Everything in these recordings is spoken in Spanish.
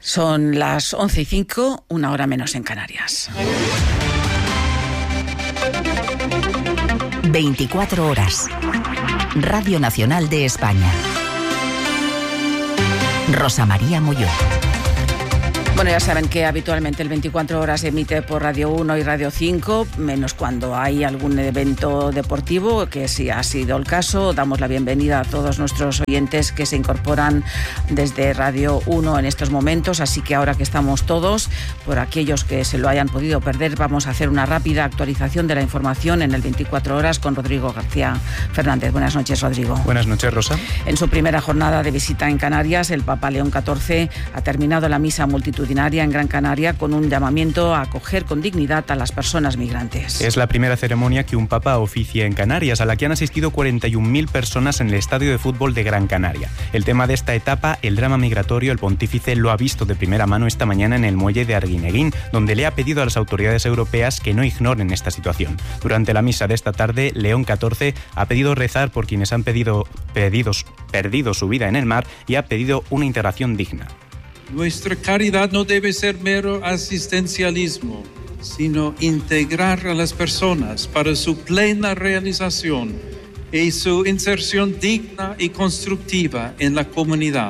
Son las 11:05, una hora menos en Canarias. 24 horas. Radio Nacional de España. Rosa María Molló. Bueno, ya saben que habitualmente el 24 horas se emite por Radio 1 y Radio 5, menos cuando hay algún evento deportivo, que sí ha sido el caso. Damos la bienvenida a todos nuestros oyentes que se incorporan desde Radio 1 en estos momentos, así que ahora que estamos todos, por aquellos que se lo hayan podido perder, vamos a hacer una rápida actualización de la información en el 24 horas con Rodrigo García Fernández. Buenas noches, Rodrigo. Buenas noches, Rosa. En su primera jornada de visita en Canarias, el Papa León XIV ha terminado la misa multitudinaria en Gran Canaria con un llamamiento a acoger con dignidad a las personas migrantes. Es la primera ceremonia que un papa oficia en Canarias, a la que han asistido 41.000 personas en el estadio de fútbol de Gran Canaria. El tema de esta etapa, el drama migratorio, el pontífice lo ha visto de primera mano esta mañana en el muelle de Arguineguín, donde le ha pedido a las autoridades europeas que no ignoren esta situación. Durante la misa de esta tarde, León XIV ha pedido rezar por quienes han perdido su vida en el mar y ha pedido una integración digna. Nuestra caridad no debe ser mero asistencialismo, sino integrar a las personas para su plena realización y su inserción digna y constructiva en la comunidad.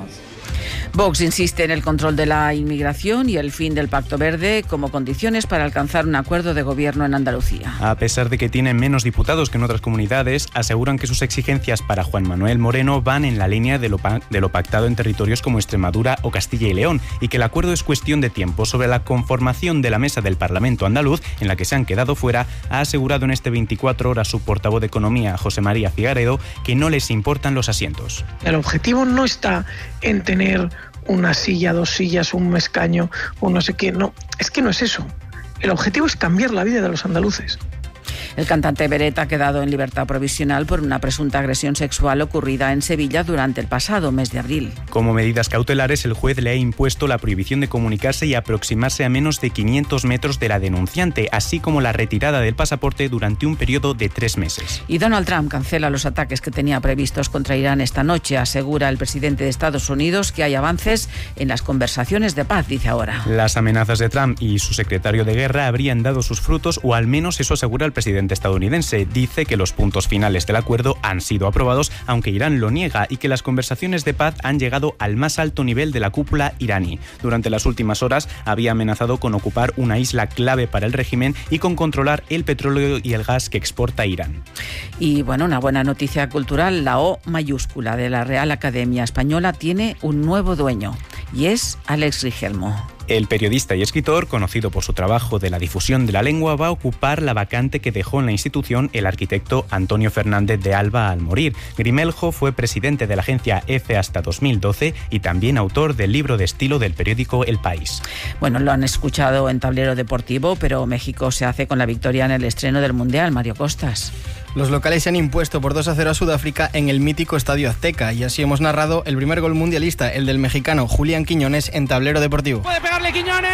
Vox insiste en el control de la inmigración y el fin del Pacto Verde como condiciones para alcanzar un acuerdo de gobierno en Andalucía. A pesar de que tienen menos diputados que en otras comunidades, aseguran que sus exigencias para Juan Manuel Moreno van en la línea de lo pactado en territorios como Extremadura o Castilla y León, y que el acuerdo es cuestión de tiempo. Sobre la conformación de la mesa del Parlamento andaluz, en la que se han quedado fuera, ha asegurado en este 24 horas su portavoz de Economía, José María Figaredo, que no les importan los asientos. El objetivo no está en tener una silla, dos sillas, un escaño, o no sé qué. No, es que no es eso. El objetivo es cambiar la vida de los andaluces. El cantante Beret ha quedado en libertad provisional por una presunta agresión sexual ocurrida en Sevilla durante el pasado mes de abril. Como medidas cautelares, el juez le ha impuesto la prohibición de comunicarse y aproximarse a menos de 500 metros de la denunciante, así como la retirada del pasaporte durante un periodo de 3 meses. Y Donald Trump cancela los ataques que tenía previstos contra Irán esta noche. Asegura el presidente de Estados Unidos que hay avances en las conversaciones de paz, dice ahora. Las amenazas de Trump y su secretario de guerra habrían dado sus frutos, o al menos eso asegura el presidente estadounidense. Dice que los puntos finales del acuerdo han sido aprobados, aunque Irán lo niega, y que las conversaciones de paz han llegado al más alto nivel de la cúpula iraní. Durante las últimas horas había amenazado con ocupar una isla clave para el régimen y con controlar el petróleo y el gas que exporta Irán. Y bueno, una buena noticia cultural, la O mayúscula de la Real Academia Española tiene un nuevo dueño, y es Alex Rigelmo. El periodista y escritor, conocido por su trabajo de la difusión de la lengua, va a ocupar la vacante que dejó en la institución el arquitecto Antonio Fernández de Alba al morir. Grimeljo fue presidente de la agencia EFE hasta 2012 y también autor del libro de estilo del periódico El País. Bueno, lo han escuchado en Tablero Deportivo, pero México se hace con la victoria en el estreno del Mundial. Mario Costas. Los locales se han impuesto por 2-0 a Sudáfrica en el mítico Estadio Azteca, y así hemos narrado el primer gol mundialista, el del mexicano Julián Quiñones, en Tablero Deportivo. ¡Puede pegarle Quiñones!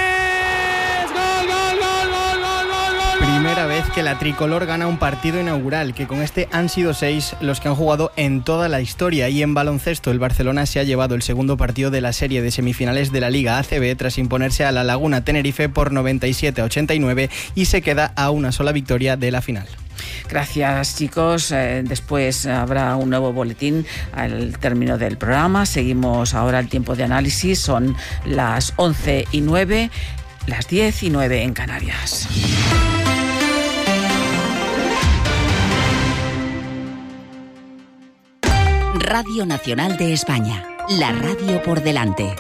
¡Gol, gol, gol, gol, gol, gol, gol! Primera vez que la tricolor gana un partido inaugural, que con este han sido 6 los que han jugado en toda la historia. Y en baloncesto, el Barcelona se ha llevado el segundo partido de la serie de semifinales de la Liga ACB tras imponerse a la Laguna Tenerife por 97-89 y se queda a una sola victoria de la final. Gracias, chicos. Después habrá un nuevo boletín al término del programa. Seguimos ahora el tiempo de análisis. Son las 11:09, las 10:09 en Canarias. Radio Nacional de España, la radio por delante.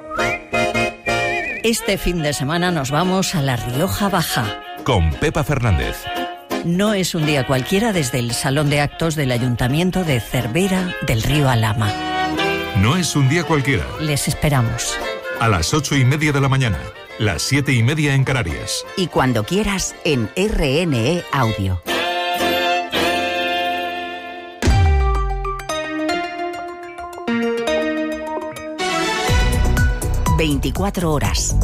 Este fin de semana nos vamos a La Rioja Baja. Con Pepa Fernández. No es un día cualquiera desde el Salón de Actos del Ayuntamiento de Cervera del Río Alhama. No es un día cualquiera. Les esperamos. A las 8:30 de la mañana, las 7:30 en Canarias. Y cuando quieras en RNE Audio. ...24 horas.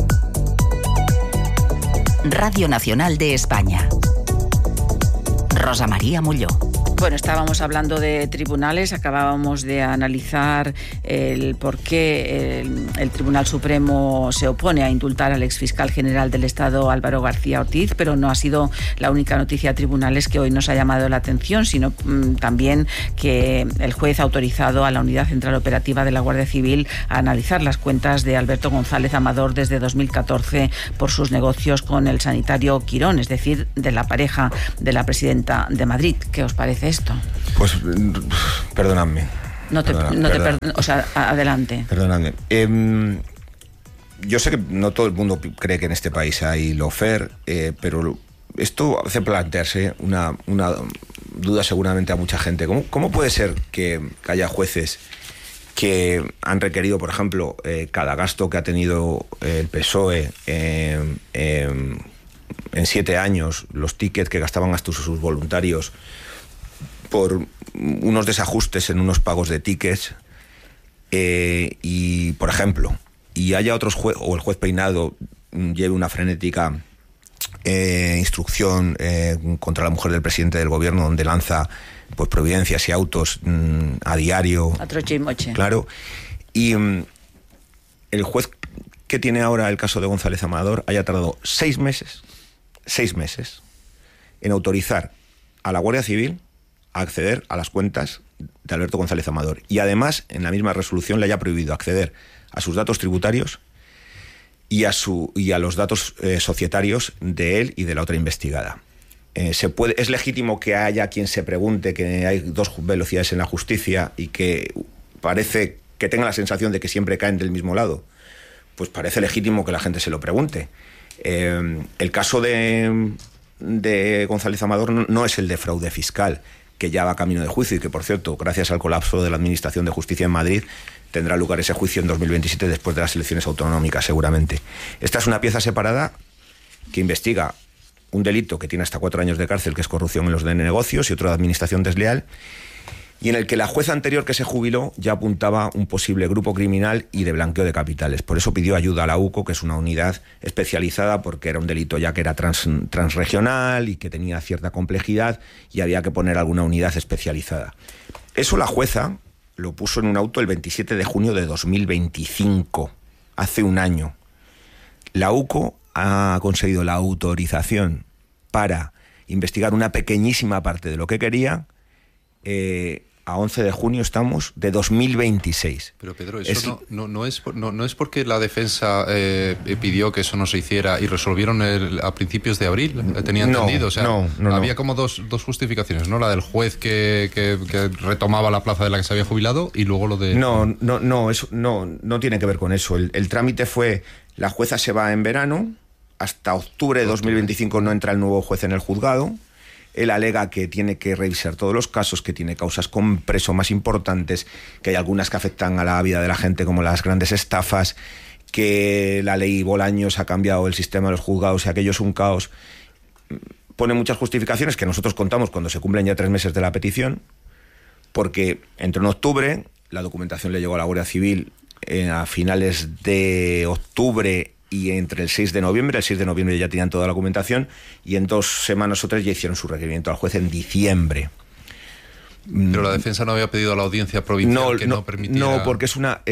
Radio Nacional de España. Rosa María Molló. Bueno, estábamos hablando de tribunales, acabábamos de analizar el por qué el Tribunal Supremo se opone a indultar al exfiscal general del Estado, Álvaro García Ortiz, pero no ha sido la única noticia de tribunales que hoy nos ha llamado la atención, sino también que el juez ha autorizado a la Unidad Central Operativa de la Guardia Civil a analizar las cuentas de Alberto González Amador desde 2014 por sus negocios con el sanitario Quirón, es decir, de la pareja de la presidenta de Madrid. ¿Qué os parece esto? Pues perdonadme. Adelante. Perdonadme. Yo sé que no todo el mundo cree que en este país hay lawfare, pero esto hace plantearse una duda seguramente a mucha gente. ¿Cómo puede ser que haya jueces que han requerido, por ejemplo, cada gasto que ha tenido el PSOE en 7 años, los tickets que gastaban hasta sus voluntarios por unos desajustes en unos pagos de tickets, y, por ejemplo, y haya otros jueces, o el juez Peinado lleve una frenética instrucción contra la mujer del presidente del gobierno, donde lanza pues providencias y autos a diario, a troche y moche. Claro. Y el juez que tiene ahora el caso de González Amador haya tardado 6 meses en autorizar a la Guardia Civil a acceder a las cuentas de Alberto González Amador, y además en la misma resolución le haya prohibido acceder a sus datos tributarios y a los datos societarios de él y de la otra investigada. Es legítimo que haya quien se pregunte que hay 2 velocidades en la justicia y que parece que tenga la sensación de que siempre caen del mismo lado. Pues parece legítimo que la gente se lo pregunte. El caso de González Amador no es el de fraude fiscal, que ya va camino de juicio y que, por cierto, gracias al colapso de la Administración de Justicia en Madrid, tendrá lugar ese juicio en 2027 después de las elecciones autonómicas, seguramente. Esta es una pieza separada que investiga un delito que tiene hasta 4 años de cárcel, que es corrupción en los de negocios, y otro de administración desleal, y en el que la jueza anterior que se jubiló ya apuntaba un posible grupo criminal y de blanqueo de capitales. Por eso pidió ayuda a la UCO, que es una unidad especializada, porque era un delito ya que era transregional y que tenía cierta complejidad y había que poner alguna unidad especializada. Eso la jueza lo puso en un auto el 27 de junio de 2025, hace un año. La UCO ha conseguido la autorización para investigar una pequeñísima parte de lo que quería. A 11 de junio estamos de 2026. Pero Pedro, eso no es porque la defensa pidió que eso no se hiciera y resolvieron a principios de abril, tenía entendido. O sea, había como dos justificaciones, ¿no? La del juez que retomaba la plaza de la que se había jubilado, y luego lo de... Eso no tiene que ver con eso. El trámite fue: la jueza se va en verano, hasta octubre de 2025 no entra el nuevo juez en el juzgado. Él alega que tiene que revisar todos los casos, que tiene causas con preso más importantes, que hay algunas que afectan a la vida de la gente, como las grandes estafas, que la ley Bolaños ha cambiado el sistema de los juzgados y aquello es un caos. Pone muchas justificaciones que nosotros contamos cuando se cumplen ya 3 meses de la petición, porque entró en octubre, la documentación le llegó a la Guardia Civil a finales de octubre, y entre el 6 de noviembre ya tenían toda la documentación, y en 2 semanas o 3 ya hicieron su requerimiento al juez en diciembre. Pero la defensa no había pedido a la audiencia provincial que no permitiera... No, porque es una...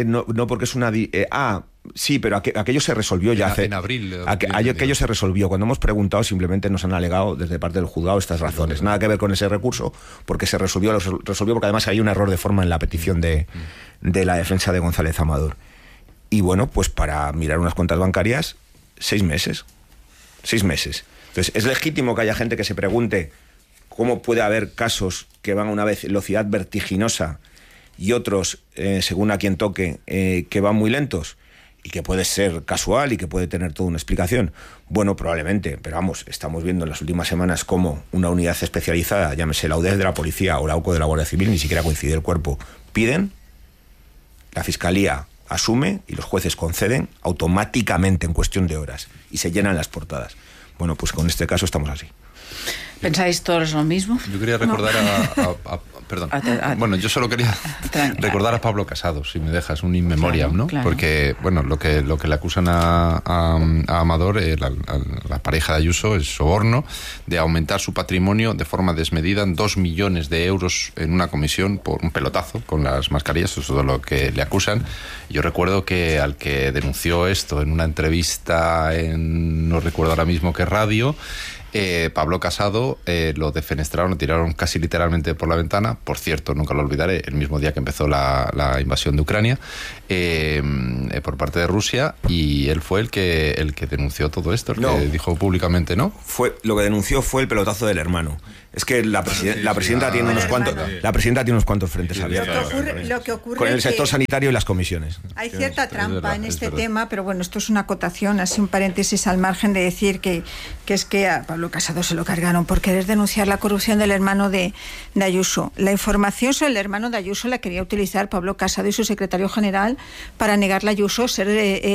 sí, pero aquello se resolvió ya hace... En abril. Aquello se resolvió. Cuando hemos preguntado, simplemente nos han alegado desde parte del juzgado estas razones. Nada que ver con ese recurso, porque se resolvió porque además hay un error de forma en la petición de la defensa de González Amador. Y bueno, pues para mirar unas cuentas bancarias, 6 meses. 6 meses. Entonces, es legítimo que haya gente que se pregunte cómo puede haber casos que van a una velocidad vertiginosa y otros, según a quien toque, que van muy lentos, y que puede ser casual y que puede tener toda una explicación. Bueno, probablemente, pero vamos, estamos viendo en las últimas semanas cómo una unidad especializada, llámese la UDEF de la policía o la UCO de la Guardia Civil, ni siquiera coincide el cuerpo, piden, la Fiscalía asume y los jueces conceden automáticamente en cuestión de horas y se llenan las portadas. Bueno, pues con este caso estamos así. ¿Pensáis todos lo mismo? Yo quería recordar perdón. Bueno, yo solo quería recordar a Pablo Casado, si me dejas, un in memoriam, ¿no? Claro. Porque, bueno, lo que le acusan a Amador, la pareja de Ayuso, es soborno de aumentar su patrimonio de forma desmedida en 2 millones de euros en una comisión por un pelotazo con las mascarillas. Eso es todo lo que le acusan. Yo recuerdo que al que denunció esto en una entrevista no recuerdo ahora mismo qué radio, Pablo Casado lo defenestraron, lo tiraron casi literalmente por la ventana. Por cierto, nunca lo olvidaré, el mismo día que empezó la invasión de Ucrania por parte de Rusia, y él fue el que denunció todo esto, que dijo públicamente, ¿no? Lo que denunció fue el pelotazo del hermano. Es que la presidenta tiene unos cuantos frentes abiertos. Lo que ocurre con el sector sanitario y las comisiones. Hay cierta trampa en este tema, pero bueno, esto es una acotación, así un paréntesis al margen de decir que es que a Pablo Casado se lo cargaron por querer denunciar la corrupción del hermano de Ayuso. La información sobre el hermano de Ayuso la quería utilizar Pablo Casado y su secretario general para negarle a Ayuso ser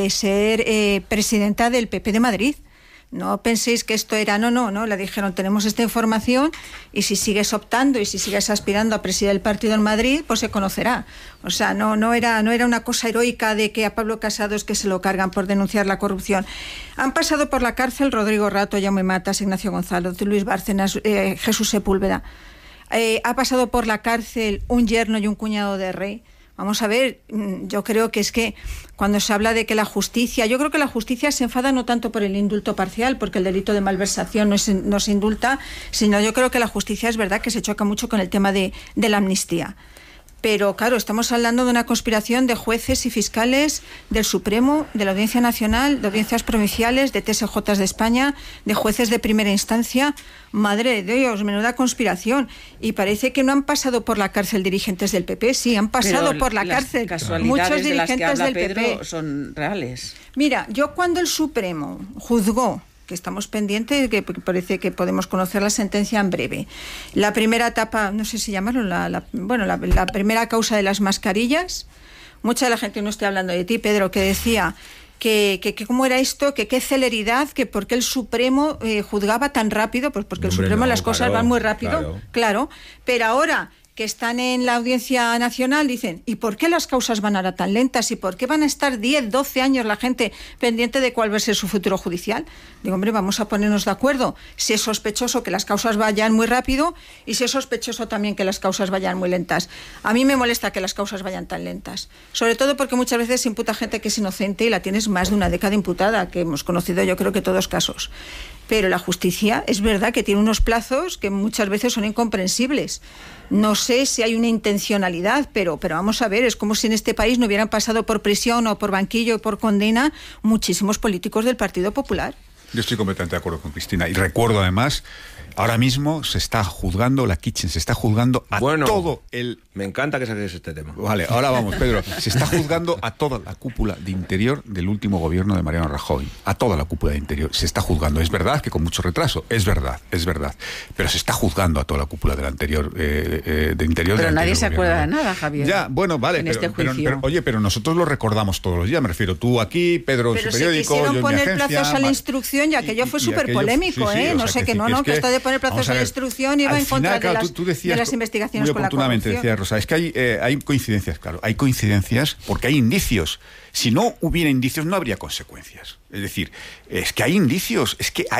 presidenta del PP de Madrid. No penséis que esto era, no, le dijeron, tenemos esta información y si sigues optando y si sigues aspirando a presidir el partido en Madrid, pues se conocerá. O sea, no era una cosa heroica de que a Pablo Casado es que se lo cargan por denunciar la corrupción. Han pasado por la cárcel Rodrigo Rato, Jaume Matas, Ignacio González, Luis Bárcenas, Jesús Sepúlveda. Ha pasado por la cárcel un yerno y un cuñado de Rey. Vamos a ver, yo creo que es que cuando se habla de que la justicia, yo creo que la justicia se enfada no tanto por el indulto parcial, porque el delito de malversación no se indulta, sino yo creo que la justicia es verdad que se choca mucho con el tema de la amnistía. Pero claro, estamos hablando de una conspiración de jueces y fiscales del Supremo, de la Audiencia Nacional, de audiencias provinciales, de TSJs de España, de jueces de primera instancia. Madre de Dios, menuda conspiración. Y parece que no han pasado por la cárcel dirigentes del PP. Sí, han pasado por la cárcel muchos dirigentes del PP. Son reales. Mira, yo cuando el Supremo juzgó, que estamos pendientes, que parece que podemos conocer la sentencia en breve. La primera etapa, no sé si llamarlo, la primera causa de las mascarillas. Mucha de la gente, no estoy hablando de ti, Pedro, que decía que cómo era esto, que qué celeridad, que por qué el Supremo juzgaba tan rápido, pues porque el Supremo las cosas van muy rápido, claro, pero ahora que están en la Audiencia Nacional dicen, ¿y por qué las causas van ahora tan lentas? ¿Y por qué van a estar 10, 12 años la gente pendiente de cuál va a ser su futuro judicial? Digo, hombre, vamos a ponernos de acuerdo. Si es sospechoso que las causas vayan muy rápido y si es sospechoso también que las causas vayan muy lentas. A mí me molesta que las causas vayan tan lentas. Sobre todo porque muchas veces se imputa gente que es inocente y la tienes más de una década imputada, que hemos conocido yo creo que todos casos. Pero la justicia es verdad que tiene unos plazos que muchas veces son incomprensibles. No sé si hay una intencionalidad, pero vamos a ver, es como si en este país no hubieran pasado por prisión o por banquillo o por condena muchísimos políticos del Partido Popular. Yo estoy completamente de acuerdo con Cristina y recuerdo además, ahora mismo se está juzgando la Kitchen, se está juzgando a todo el... Me encanta que saques este tema. Vale, ahora vamos, Pedro. Se está juzgando a toda la cúpula de Interior del último gobierno de Mariano Rajoy. A toda la cúpula de Interior. Se está juzgando. Es verdad que con mucho retraso. Es verdad. Pero se está juzgando a toda la cúpula del anterior, de Interior. Pero nadie se gobierno. acuerda de nada, Javier. Ya, bueno, vale. Pero nosotros lo recordamos todos los días. Me refiero, tú aquí, Pedro en su periódico, yo en mi agencia. Pero se quisieron poner plazos a la instrucción y aquello fue súper polémico, sí, no sé que no, que esto de poner plazos a la instrucción iba en contra de las investigaciones con la corrupción. Decías, Rosa, es que hay coincidencias, claro, hay coincidencias porque hay indicios. Si no hubiera indicios, no habría consecuencias. Es decir, es que hay indicios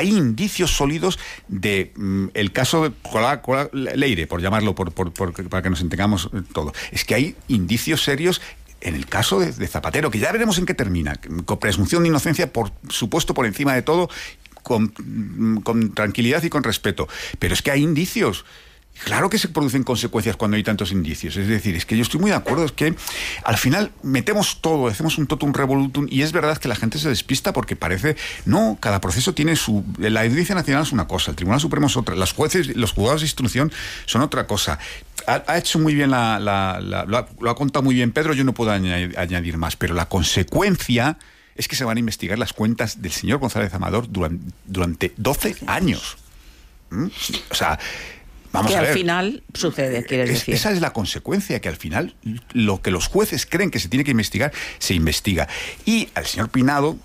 sólidos de el caso de Leire, por llamarlo, para que nos entendamos todo. Es que hay indicios serios en el caso de Zapatero, que ya veremos en qué termina, con presunción de inocencia, por supuesto, por encima de todo, con tranquilidad y con respeto. Pero es que hay indicios. Claro que se producen consecuencias cuando hay tantos indicios. Es decir, es que yo estoy muy de acuerdo, es que al final metemos todo, hacemos un totum revolutum, y es verdad que la gente se despista porque parece, no, cada proceso tiene su... La Audiencia Nacional es una cosa, el Tribunal Supremo es otra, los juzgados de instrucción son otra cosa. Ha hecho muy bien lo ha contado muy bien Pedro, yo no puedo añadir más, pero la consecuencia es que se van a investigar las cuentas del señor González Amador durante 12 años. O sea... Vamos que a ver. Al final sucede, quieres decir. Esa es la consecuencia, que al final lo que los jueces creen que se tiene que investigar, se investiga. Y al señor Peinado, yo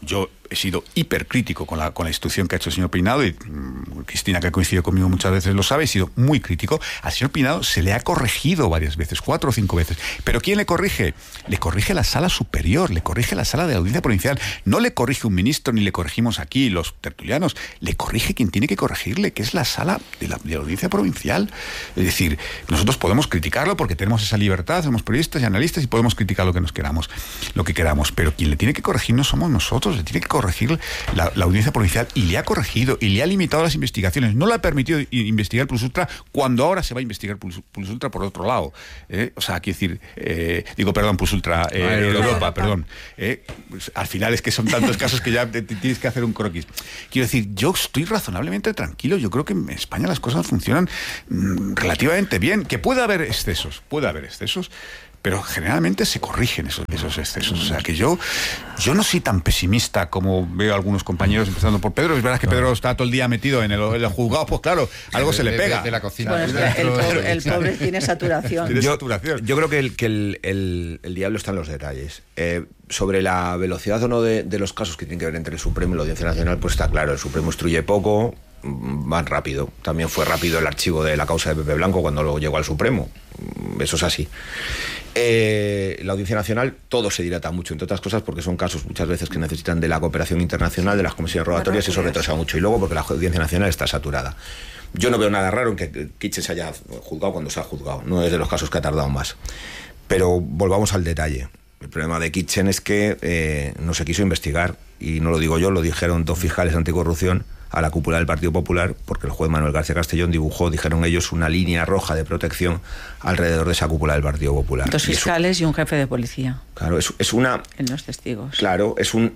he sido hipercrítico con la instrucción que ha hecho el señor Peinado, y Cristina, que ha coincidido conmigo muchas veces, lo sabe, he sido muy crítico. Al señor Peinado se le ha corregido varias veces, 4 o 5 veces. ¿Pero quién le corrige? Le corrige la sala superior, le corrige la sala de la Audiencia Provincial. No le corrige un ministro, ni le corregimos aquí los tertulianos, le corrige quien tiene que corregirle, que es la sala de la Audiencia Provincial. Es decir, nosotros podemos criticarlo porque tenemos esa libertad, somos periodistas y analistas y podemos criticar lo que queramos, pero quien le tiene que corregir no somos nosotros, le tiene que corregir la Audiencia Provincial, y le ha corregido y le ha limitado las investigaciones. No le ha permitido investigar Plus Ultra cuando ahora se va a investigar Plus Ultra por otro lado. O sea, quiero decir, Plus Ultra, Europa, perdón. Pues, al final es que son tantos casos que ya tienes que hacer un croquis. Quiero decir, yo estoy razonablemente tranquilo. Yo creo que en España las cosas funcionan relativamente bien. Que puede haber excesos, pero generalmente se corrigen esos excesos. O sea, que yo no soy tan pesimista como veo a algunos compañeros, empezando por Pedro. Es verdad que Pedro está todo el día metido en el juzgado, pues claro, algo se le pega. De la cocina. Bueno, el pobre tiene saturación. Yo creo que el diablo está en los detalles. Sobre la velocidad o no de los casos que tienen que ver entre el Supremo y la Audiencia Nacional, pues está claro, el Supremo instruye poco, van rápido. También fue rápido el archivo de la causa de Pepe Blanco cuando luego llegó al Supremo. Eso es así. La Audiencia Nacional todo se dilata mucho, entre otras cosas porque son casos muchas veces que necesitan de la cooperación internacional, de las comisiones rogatorias, y eso retrasa mucho, y luego porque la Audiencia Nacional está saturada. Yo no veo nada raro en que Kitchen se haya juzgado cuando se ha juzgado, no es de los casos que ha tardado más. Pero volvamos al detalle. El problema de Kitchen es que no se quiso investigar, y no lo digo yo, lo dijeron 2 fiscales anticorrupción a la cúpula del Partido Popular, porque el juez Manuel García Castellón dibujó, dijeron ellos, una línea roja de protección alrededor de esa cúpula del Partido Popular. 2 fiscales y un jefe de policía. Claro, es una... En los testigos. Claro,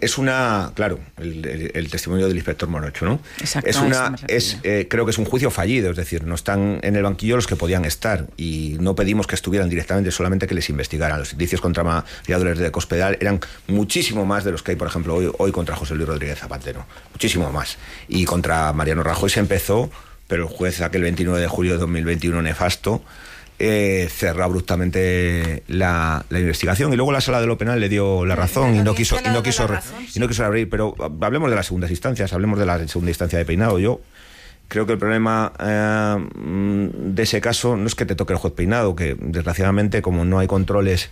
el testimonio del inspector Morocho, ¿no? Exacto. Creo que es un juicio fallido, es decir, no están en el banquillo los que podían estar, y no pedimos que estuvieran directamente, solamente que les investigaran. Los indicios contra María Dolores de Cospedal eran muchísimo más de los que hay, por ejemplo, hoy contra José Luis Rodríguez Zapatero. Muchísimo más. Y contra Mariano Rajoy se empezó, pero el juez aquel 29 de julio de 2021 nefasto cerró abruptamente la investigación, y luego la sala de lo penal le dio la razón y no quiso abrir. Pero hablemos de las segundas instancias, hablemos de la segunda instancia de Peinado. Yo creo que el problema de ese caso no es que te toque el juez Peinado, que desgraciadamente, como no hay controles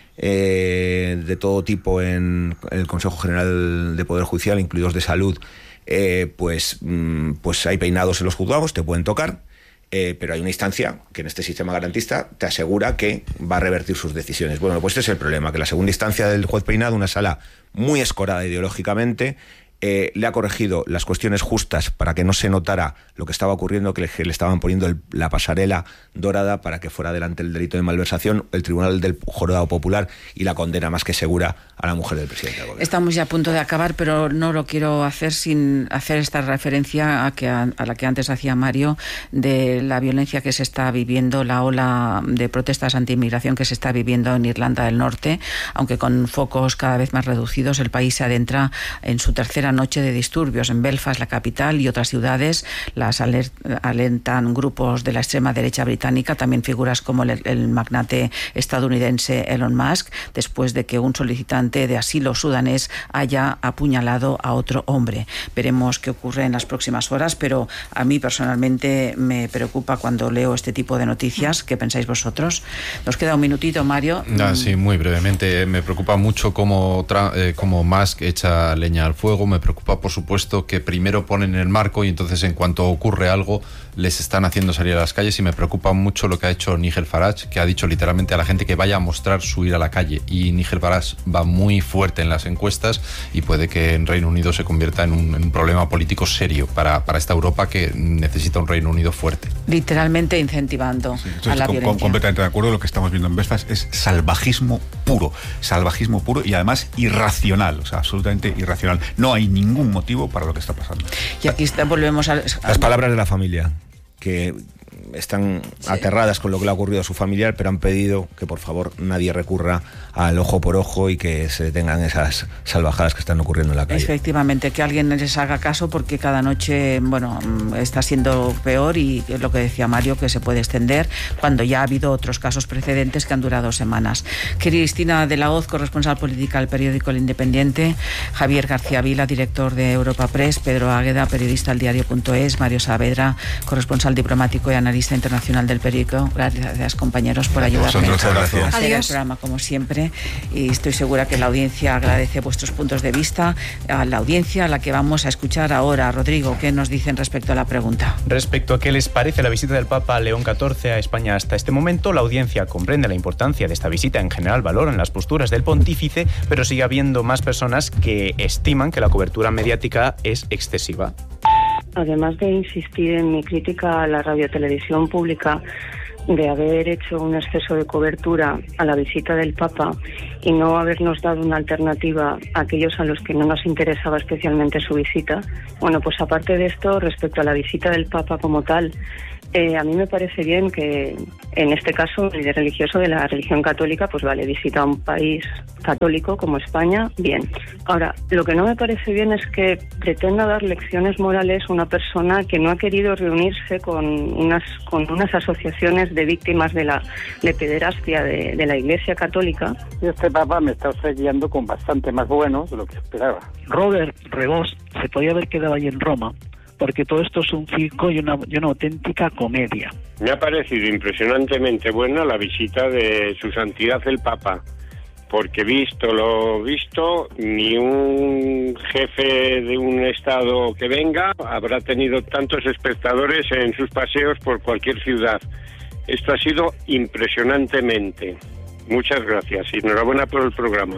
de todo tipo en el Consejo General de Poder Judicial, incluidos de salud, pues hay peinados en los juzgados, te pueden tocar, pero hay una instancia que en este sistema garantista te asegura que va a revertir sus decisiones. Bueno, pues este es el problema, que la segunda instancia del juez Peinado, una sala muy escorada ideológicamente, le ha corregido las cuestiones justas para que no se notara lo que estaba ocurriendo, que le estaban poniendo la pasarela dorada para que fuera adelante el delito de malversación, el Tribunal del Jurado Popular y la condena más que segura a la mujer del presidente del gobierno. Estamos ya a punto de acabar, pero no lo quiero hacer sin hacer esta referencia a la que antes hacía Mario, de la violencia que se está viviendo, la ola de protestas anti-inmigración que se está viviendo en Irlanda del Norte. Aunque con focos cada vez más reducidos, el país se adentra en su tercera noche de disturbios. En Belfast, la capital, y otras ciudades las alentan grupos de la extrema derecha británica, también figuras como el magnate estadounidense Elon Musk, después de que un solicitante de asilo sudanés haya apuñalado a otro hombre. Veremos qué ocurre en las próximas horas, pero a mí personalmente me preocupa cuando leo este tipo de noticias. ¿Qué pensáis vosotros? Nos queda un minutito, Mario. Sí, muy brevemente. Me preocupa mucho cómo Musk echa leña al fuego. Me preocupa, por supuesto, que primero ponen el marco y entonces, en cuanto ocurre algo, les están haciendo salir a las calles. Y me preocupa mucho lo que ha hecho Nigel Farage, que ha dicho literalmente a la gente que vaya a mostrar su ir a la calle. Y Nigel Farage va muy fuerte en las encuestas, y puede que en Reino Unido se convierta en un problema político serio para esta Europa que necesita un Reino Unido fuerte. Literalmente incentivando a la violencia. Completamente de acuerdo. Lo que estamos viendo en Belfast es salvajismo puro, y además irracional, o sea, absolutamente irracional. No hay ningún motivo para lo que está pasando. Y aquí volvemos a las palabras de la familia, que están aterradas con lo que le ha ocurrido a su familiar, pero han pedido que por favor nadie recurra al ojo por ojo y que se detengan esas salvajadas que están ocurriendo en la calle. Efectivamente, que alguien les haga caso, porque cada noche, bueno, está siendo peor, y es lo que decía Mario, que se puede extender cuando ya ha habido otros casos precedentes que han durado semanas. Cristina de la Hoz, corresponsal política del periódico El Independiente, Javier García Vila, director de Europa Press, Pedro Águeda, periodista del diario.es, Mario Saavedra, corresponsal diplomático y analista internacional del periódico. Gracias, compañeros, por ayudarme a hacer el programa, como siempre, y estoy segura que la audiencia agradece vuestros puntos de vista. A la audiencia a la que vamos a escuchar ahora. Rodrigo, ¿qué nos dicen respecto a la pregunta? Respecto a qué les parece la visita del Papa León XIV a España hasta este momento, la audiencia comprende la importancia de esta visita. En general valoran las posturas del pontífice, pero sigue habiendo más personas que estiman que la cobertura mediática es excesiva. Además de insistir en mi crítica a la radiotelevisión pública de haber hecho un exceso de cobertura a la visita del Papa y no habernos dado una alternativa a aquellos a los que no nos interesaba especialmente su visita, bueno, pues aparte de esto, respecto a la visita del Papa como tal, a mí me parece bien que, en este caso, el líder religioso de la religión católica, pues vale, visita un país católico como España, bien. Ahora, lo que no me parece bien es que pretenda dar lecciones morales una persona que no ha querido reunirse con unas asociaciones de víctimas de pederastia de la Iglesia Católica. Este Papa me está guiando con bastante más bueno de lo que esperaba. Robert Rebós se podía haber quedado ahí en Roma, porque todo esto es un circo y una auténtica comedia. Me ha parecido impresionantemente buena la visita de Su Santidad el Papa, porque visto lo visto, ni un jefe de un estado que venga habrá tenido tantos espectadores en sus paseos por cualquier ciudad. Esto ha sido impresionantemente. Muchas gracias y enhorabuena por el programa.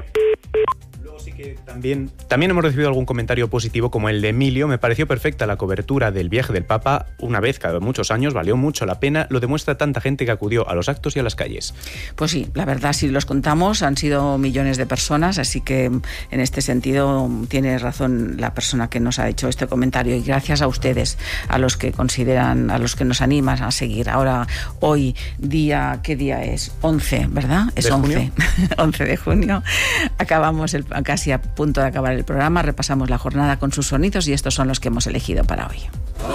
También hemos recibido algún comentario positivo, como el de Emilio. Me pareció perfecta la cobertura del viaje del Papa, una vez cada muchos años, valió mucho la pena, lo demuestra tanta gente que acudió a los actos y a las calles. Pues sí, la verdad, si los contamos, han sido millones de personas, así que en este sentido tiene razón la persona que nos ha hecho este comentario, y gracias a ustedes, a los que consideran, a los que nos animan a seguir. Ahora, hoy, ¿qué día es? 11, ¿verdad? Es 11. 11 de junio. Acabamos casi a punto de acabar el programa, repasamos la jornada con sus sonidos y estos son los que hemos elegido para hoy.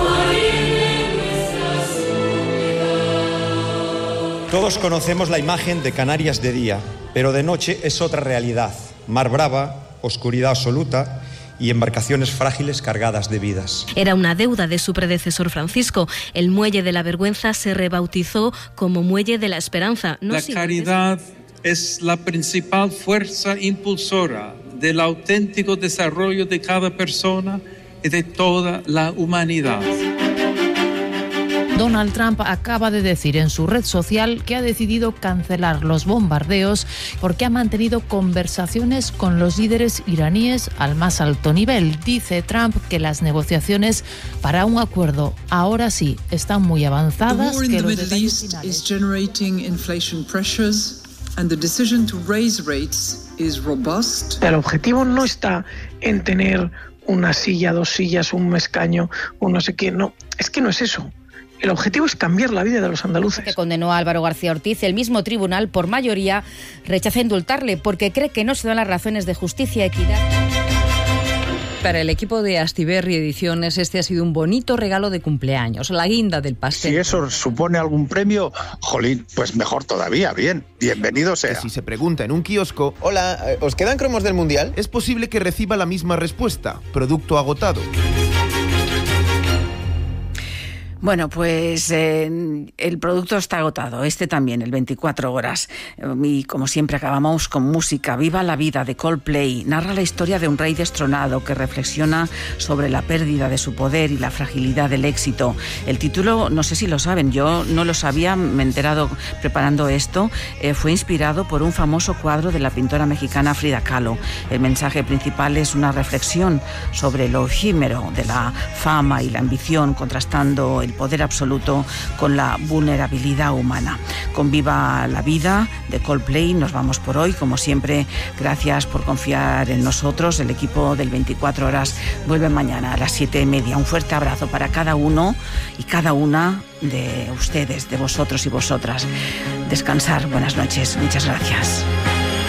Todos conocemos la imagen de Canarias de día, pero de noche es otra realidad. Mar brava, oscuridad absoluta y embarcaciones frágiles cargadas de vidas. Era una deuda de su predecesor Francisco. El Muelle de la Vergüenza se rebautizó como Muelle de la Esperanza. La caridad es la principal fuerza impulsora del auténtico desarrollo de cada persona y de toda la humanidad. Donald Trump acaba de decir en su red social que ha decidido cancelar los bombardeos porque ha mantenido conversaciones con los líderes iraníes al más alto nivel. Dice Trump que las negociaciones para un acuerdo ahora sí están muy avanzadas. Que los detalles finales. El objetivo no está en tener una silla, dos sillas, un escaño, un no sé qué. No, es que no es eso. El objetivo es cambiar la vida de los andaluces. Que condenó a Álvaro García Ortiz, el mismo tribunal, por mayoría, rechaza indultarle porque cree que no se dan las razones de justicia y equidad. Para el equipo de Astiberri Ediciones, este ha sido un bonito regalo de cumpleaños, la guinda del pastel. Si eso supone algún premio, jolín, pues mejor todavía, bien, bienvenido sea. Si se pregunta en un kiosco, hola, ¿os quedan cromos del Mundial? Es posible que reciba la misma respuesta, producto agotado. Bueno, pues el producto está agotado, este también, el 24 horas. Y como siempre acabamos con música. Viva la vida, de Coldplay. Narra la historia de un rey destronado que reflexiona sobre la pérdida de su poder y la fragilidad del éxito. El título, no sé si lo saben, yo no lo sabía, me he enterado preparando esto. Fue inspirado por un famoso cuadro de la pintora mexicana Frida Kahlo. El mensaje principal es una reflexión sobre lo efímero de la fama y la ambición, contrastando el el poder absoluto con la vulnerabilidad humana. Con Viva la Vida de Coldplay nos vamos por hoy. Como siempre, gracias por confiar en nosotros. El equipo del 24 horas vuelve mañana a las 7:30. Un fuerte abrazo para cada uno y cada una de ustedes, de vosotros y vosotras. Descansar. Buenas noches. Muchas gracias.